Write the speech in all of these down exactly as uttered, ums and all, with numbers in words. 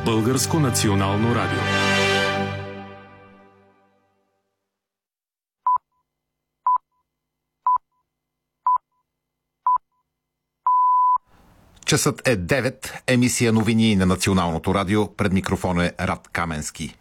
Българско национално радио. Часът е девет. Емисия новини на Националното радио. Пред микрофона е Рад Каменски.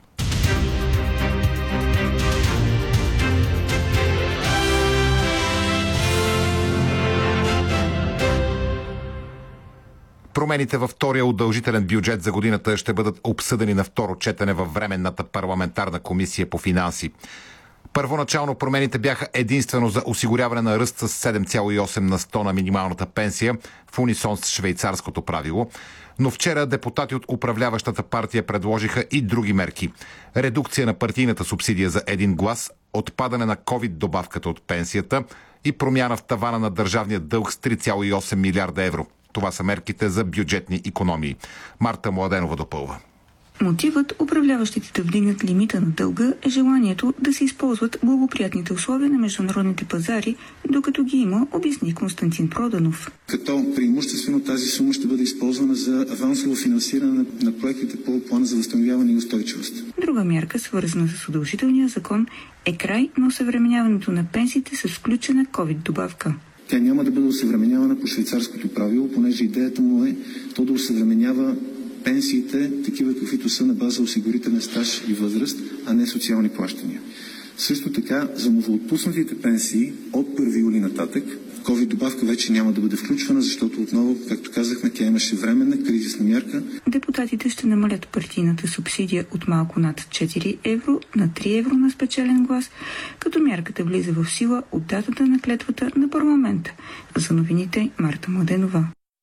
Промените във втория удължителен бюджет за годината ще бъдат обсъдени на второ четене във Временната парламентарна комисия по финанси. Първоначално промените бяха единствено за осигуряване на ръст с седем цяло и осем на сто на минималната пенсия в унисон с швейцарското правило, но вчера депутати от управляващата партия предложиха и други мерки. Редукция на партийната субсидия за един глас, отпадане на ковид добавката от пенсията и промяна в тавана на държавния дълг с три цяло и осем милиарда евро. Това са мерките за бюджетни икономии. Марта Младенова допълва. Мотивът управляващите да вдигнат лимита на дълга е желанието да се използват благоприятните условия на международните пазари, докато ги има, обясни Константин Проданов. Като преимуществено тази сума ще бъде използвана за авансово финансиране на, на проектите по плана за възстановяване и устойчивост. Друга мярка, свързана с удължителния закон, е край на осъвременяването на пенсиите с включена ковид добавка. Тя няма да бъде осъвременявана по швейцарското правило, понеже идеята му е то да осъвременява пенсиите, такива каквито са на база осигурителен стаж и възраст, а не социални плащания. Също така, за новоотпуснатите пенсии от първи юли нататък, ковид добавка вече няма да бъде включвана, защото отново, както казахме, тя имаше временна кризисна мярка. Депутатите ще намалят партийната субсидия от малко над четири евро на три евро на спечелен глас, като мярката влиза в сила от датата на клетвата на парламента. За новините Марта Младенова.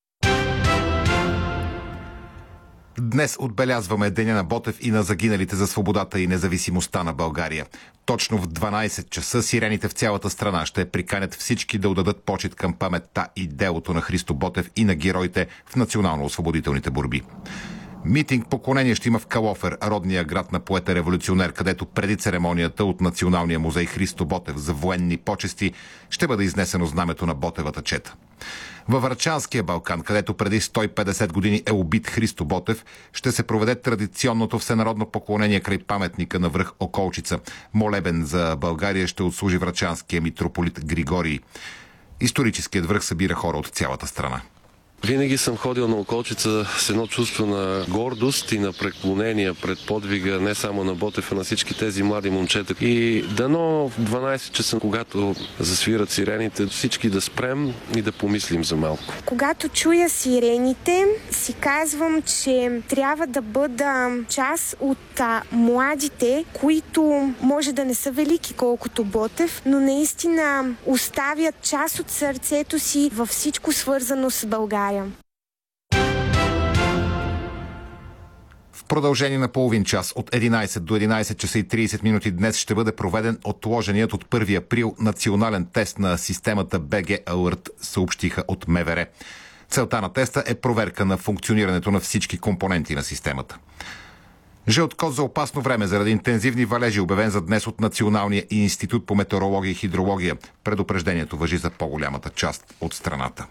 Днес отбелязваме Деня на Ботев и на загиналите за свободата и независимостта на България. Точно в дванайсет часа сирените в цялата страна ще приканят всички да отдадат почит към паметта и делото на Христо Ботев и на героите в национално-освободителните борби. Митинг поклонение ще има в Калофер, родния град на поета-революционер, където преди церемонията от Националния музей Христо Ботев за военни почести ще бъде изнесено знамето на Ботевата чета. Във Врачанския Балкан, където преди сто и петдесет години е убит Христо Ботев, ще се проведе традиционното всенародно поклонение край паметника на връх Околчица. Молебен за България ще отслужи врачанския митрополит Григорий. Историческият връх събира хора от цялата страна. Винаги съм ходил на Околчица с едно чувство на гордост и на преклонение пред подвига не само на Ботев, а на всички тези млади момчета. И дано в дванайсет часа, когато засвират сирените, всички да спрем и да помислим за малко. Когато чуя сирените, си казвам, че трябва да бъда част от а, младите, които може да не са велики колкото Ботев, но наистина оставят част от сърцето си във всичко свързано с България. В продължение на половин час от единайсет до единайсет часа и трийсет минути днес ще бъде проведен отложеният от първи април национален тест на системата би джи Alert, съобщиха от МВР. Целта на теста е проверка на функционирането на всички компоненти на системата. Жълт код за опасно време заради интензивни валежи, обявен за днес от Националния институт по метеорология и хидрология. Предупреждението важи за по-голямата част от страната.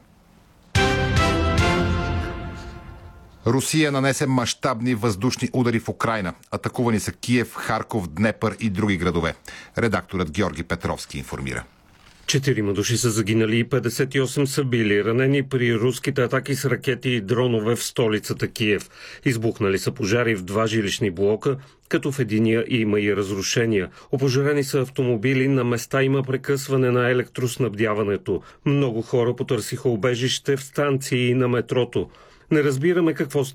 Русия нанесе мащабни въздушни удари в Украйна. Атакувани са Киев, Харков, Днепър и други градове. Редакторът Георги Петровски информира. Четирима души са загинали и петдесет и осем са били ранени при руските атаки с ракети и дронове в столицата Киев. Избухнали са пожари в два жилищни блока, като в единия има и разрушения. Опожарени са автомобили, на места има прекъсване на електроснабдяването. Много хора потърсиха убежище в станции и на метрото. Не разбираме какво става.